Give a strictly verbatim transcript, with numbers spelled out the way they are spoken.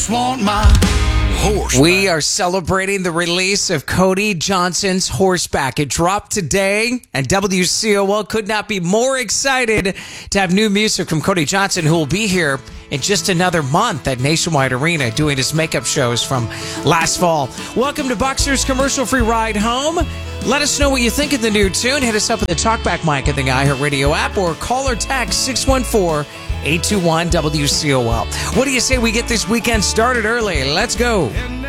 just want my horse. We are celebrating the release of Cody Johnson's Horseback. It dropped today, and W C O L could not be more excited to have new music from Cody Johnson, who will be here in just another month at Nationwide Arena doing his makeup shows from last fall. Welcome to Boxer's commercial-free ride home. Let us know what you think of the new tune. Hit us up with the TalkBack mic at the iHeartRadio app or call or text six one four, eight two one, W C O L. What do you say we get this weekend started early? Let's go.